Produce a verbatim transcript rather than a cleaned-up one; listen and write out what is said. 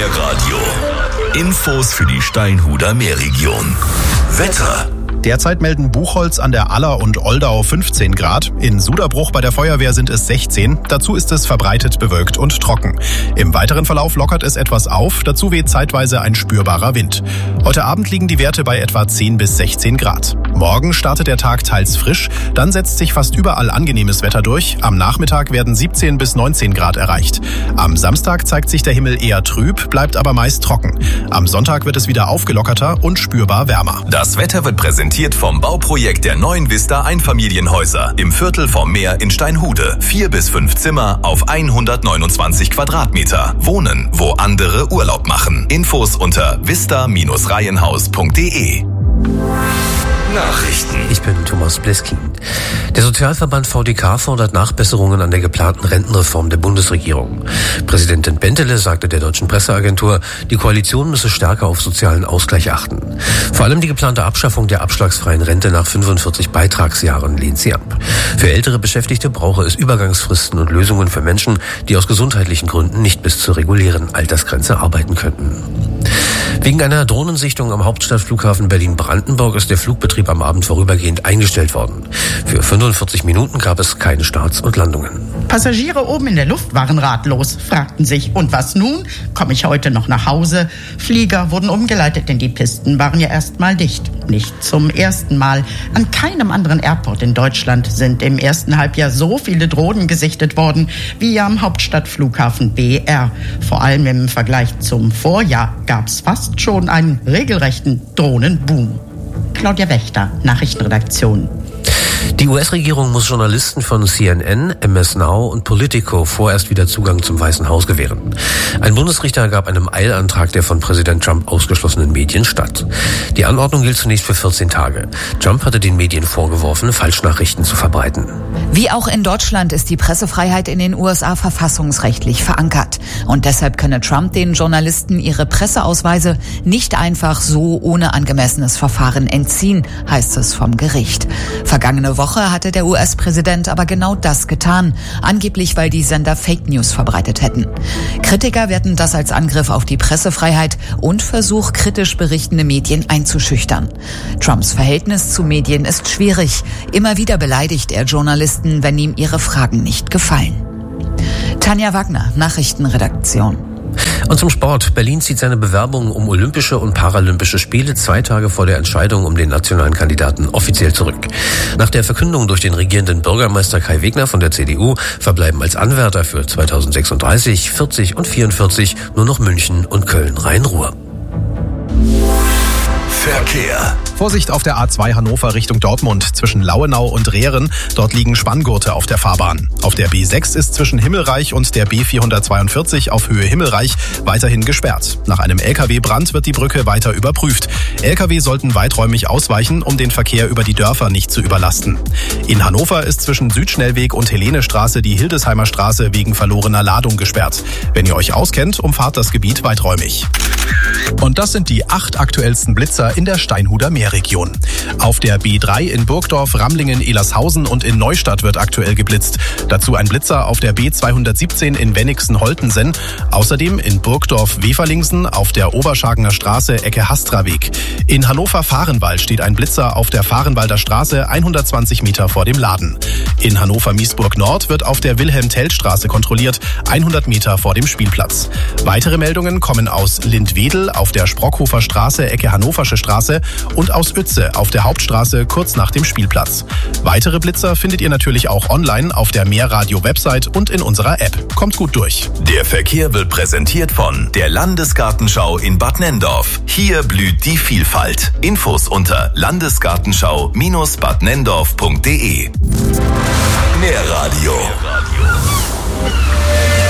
Meerradio. Infos für die Steinhuder Meerregion. Wetter. Derzeit melden Buchholz an der Aller und Oldau fünfzehn Grad. In Suderbruch bei der Feuerwehr sind es sechzehn. Dazu ist es verbreitet bewölkt und trocken. Im weiteren Verlauf lockert es etwas auf. Dazu weht zeitweise ein spürbarer Wind. Heute Abend liegen die Werte bei etwa zehn bis sechzehn Grad. Morgen startet der Tag teils frisch. Dann setzt sich fast überall angenehmes Wetter durch. Am Nachmittag werden siebzehn bis neunzehn Grad erreicht. Am Samstag zeigt sich der Himmel eher trüb, bleibt aber meist trocken. Am Sonntag wird es wieder aufgelockerter und spürbar wärmer. Das Wetter wird präsentiert vom Bauprojekt der neuen Vista Einfamilienhäuser im Viertel vom Meer in Steinhude. Vier bis fünf Zimmer auf hundertneunundzwanzig Quadratmeter. Wohnen, wo andere Urlaub machen. Infos unter vista Bindestrich reihenhaus punkt de. Nachrichten. Ich bin Thomas Bleskin. Der Sozialverband V D K fordert Nachbesserungen an der geplanten Rentenreform der Bundesregierung. Präsidentin Bentele sagte der deutschen Presseagentur, die Koalition müsse stärker auf sozialen Ausgleich achten. Vor allem die geplante Abschaffung der abschlagsfreien Rente nach fünfundvierzig Beitragsjahren lehnt sie ab. Für ältere Beschäftigte brauche es Übergangsfristen und Lösungen für Menschen, die aus gesundheitlichen Gründen nicht bis zur regulären Altersgrenze arbeiten könnten. Wegen einer Drohnensichtung am Hauptstadtflughafen Berlin-Brandenburg ist der Flugbetrieb am Abend vorübergehend eingestellt worden. Für fünfundvierzig Minuten gab es keine Starts und Landungen. Passagiere oben in der Luft waren ratlos, fragten sich, und was nun? Komme ich heute noch nach Hause? Flieger wurden umgeleitet, denn die Pisten waren ja erst mal dicht. Nicht zum ersten Mal. An keinem anderen Airport in Deutschland sind im ersten Halbjahr so viele Drohnen gesichtet worden wie am Hauptstadtflughafen B R. Vor allem im Vergleich zum Vorjahr gab es fast schon einen regelrechten Drohnenboom. Claudia Wächter, Nachrichtenredaktion. Die U S-Regierung muss Journalisten von C N N, M S Now und Politico vorerst wieder Zugang zum Weißen Haus gewähren. Ein Bundesrichter gab einem Eilantrag der von Präsident Trump ausgeschlossenen Medien statt. Die Anordnung gilt zunächst für vierzehn Tage. Trump hatte den Medien vorgeworfen, Falschnachrichten zu verbreiten. Wie auch in Deutschland ist die Pressefreiheit in den U S A verfassungsrechtlich verankert. Und deshalb könne Trump den Journalisten ihre Presseausweise nicht einfach so ohne angemessenes Verfahren entziehen, heißt es vom Gericht. Vergangene Woche hatte der U S-Präsident aber genau das getan, angeblich weil die Sender Fake News verbreitet hätten. Kritiker werten das als Angriff auf die Pressefreiheit und Versuch, kritisch berichtende Medien einzuschüchtern. Trumps Verhältnis zu Medien ist schwierig. Immer wieder beleidigt er Journalisten, wenn ihm ihre Fragen nicht gefallen. Tanja Wagner, Nachrichtenredaktion. Und zum Sport. Berlin zieht seine Bewerbung um Olympische und Paralympische Spiele zwei Tage vor der Entscheidung um den nationalen Kandidaten offiziell zurück. Nach der Verkündung durch den regierenden Bürgermeister Kai Wegner von der C D U verbleiben als Anwärter für zweitausendsechsunddreißig, vierzig und vierundvierzig nur noch München und Köln-Rhein-Ruhr. Verkehr. Vorsicht auf der A zwei Hannover Richtung Dortmund zwischen Lauenau und Rehren. Dort liegen Spanngurte auf der Fahrbahn. Auf der B sechs ist zwischen Himmelreich und der B vierhundertzweiundvierzig auf Höhe Himmelreich weiterhin gesperrt. Nach einem L K W-Brand wird die Brücke weiter überprüft. L K W sollten weiträumig ausweichen, um den Verkehr über die Dörfer nicht zu überlasten. In Hannover ist zwischen Südschnellweg und Helenestraße die Hildesheimer Straße wegen verlorener Ladung gesperrt. Wenn ihr euch auskennt, umfahrt das Gebiet weiträumig. Und das sind die acht aktuellsten Blitzer in der Steinhuder Meerregion. Auf der B drei in Burgdorf, Ramlingen, Elershausen und in Neustadt wird aktuell geblitzt. Dazu ein Blitzer auf der B zweihundertsiebzehn in Wennigsen-Holtensen. Außerdem in Burgdorf-Weferlingsen auf der Oberschagener Straße Ecke Hastraweg. In Hannover-Fahrenwald steht ein Blitzer auf der Fahrenwalder Straße hundertzwanzig Meter vor dem Laden. In Hannover-Miesburg-Nord wird auf der Wilhelm-Tell-Straße kontrolliert, hundert Meter vor dem Spielplatz. Weitere Meldungen kommen aus Lindwedel auf der Sprockhofer Straße Ecke Hannoversche Straße und aus Uetze auf der Hauptstraße kurz nach dem Spielplatz. Weitere Blitzer findet ihr natürlich auch online auf der Meerradio-Website und in unserer App. Kommt gut durch. Der Verkehr wird präsentiert von der Landesgartenschau in Bad Nenndorf. Hier blüht die Vielfalt. Infos unter landesgartenschau Bindestrich bad nenndorf punkt de. Meerradio.